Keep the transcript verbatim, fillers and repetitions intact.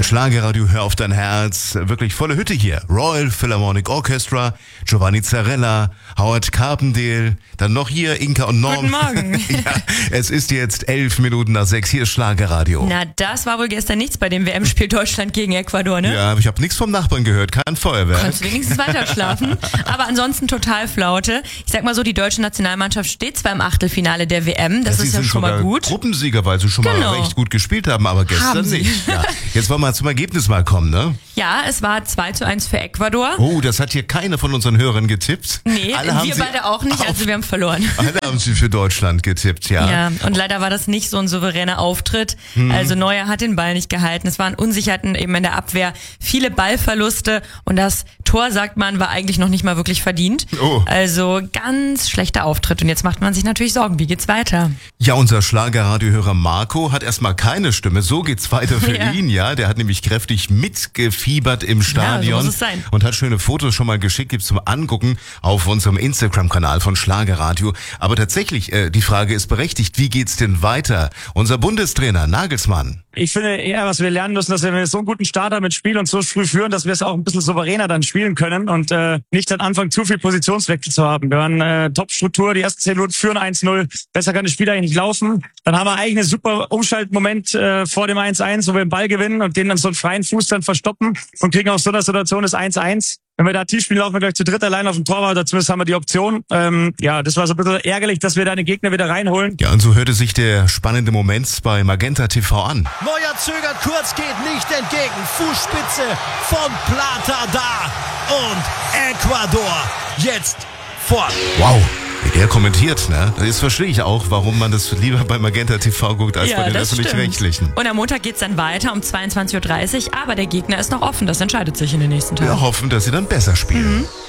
Schlagerradio, hör auf dein Herz. Wirklich volle Hütte hier. Royal Philharmonic Orchestra, Giovanni Zarella, Howard Carpendale, dann noch hier Inka und Norm. Guten Morgen. Ja, es ist jetzt elf Minuten nach sechs. Hier ist Schlagerradio. Na, das war wohl gestern nichts bei dem W M-Spiel Deutschland gegen Ecuador, ne? Ja, aber ich habe nichts vom Nachbarn gehört, kein Feuerwerk. Konntest wenigstens weiter schlafen. Aber ansonsten total Flaute. Ich sag mal so, die deutsche Nationalmannschaft steht zwar im Achtelfinale der W M, das ja, ist sie ja sind schon mal gut. Gruppensieger, weil sie schon Genau. mal recht gut gespielt haben, aber gestern Haben sie. nicht. Ja. Jetzt wollen wir zum Ergebnis mal kommen, ne? Ja, es war zwei zu eins für Ecuador. Oh, das hat hier keine von unseren Hörern getippt. Nee, Alle haben wir sie beide auch nicht, auf, also wir haben verloren. Alle haben sie für Deutschland getippt, ja. Ja, und leider war das nicht so ein souveräner Auftritt. Hm. Also Neuer hat den Ball nicht gehalten. Es waren Unsicherheiten eben in der Abwehr, viele Ballverluste und das Tor, sagt man, war eigentlich noch nicht mal wirklich verdient. Oh. Also ganz schlechter Auftritt und jetzt macht man sich natürlich Sorgen, wie geht's weiter? Ja, unser Schlagerradiohörer Marco hat erstmal keine Stimme, so geht's weiter für Ja. ihn, ja. Der hat nämlich kräftig mitgefiebert im Stadion Ja, so muss es sein. und hat schöne Fotos schon mal geschickt, gibt's zum Angucken auf unserem Instagram-Kanal von Schlagerradio. Aber tatsächlich, äh, die Frage ist berechtigt, wie geht's denn weiter? Unser Bundestrainer Nagelsmann. Ich finde eher, was wir lernen müssen, dass wir so einen guten Start haben mit Spiel und so früh führen, dass wir es auch ein bisschen souveräner dann spielen können und äh, nicht am Anfang zu viel Positionswechsel zu haben. Wir haben äh, Top-Struktur, die ersten zehn Minuten führen eins null, besser kann das Spiel eigentlich nicht laufen. Dann haben wir eigentlich einen super Umschaltmoment äh, vor dem eins eins, wo wir den Ball gewinnen und den dann so einen freien Fuß dann verstoppen und kriegen aus so einer Situation das eins eins. Wenn wir da tief spielen, laufen wir gleich zu dritt allein auf dem Torwart, oder zumindest haben wir die Option. Ähm, ja, das war so ein bisschen ärgerlich, dass wir da den Gegner wieder reinholen. Ja, und so hörte sich der spannende Moment bei Magenta T V an. Neuer zögert kurz, geht nicht entgegen. Fußspitze von Plata da. Und Ecuador jetzt fort. Wow, wie der kommentiert, ne? Das verstehe ich auch, warum man das lieber bei Magenta T V guckt, als Ja, bei den das Öffentlich-Rechtlichen. Und am Montag geht's dann weiter um zweiundzwanzig Uhr dreißig, aber der Gegner ist noch offen, das entscheidet sich in den nächsten Tagen. Wir hoffen, dass sie dann besser spielen. Mhm.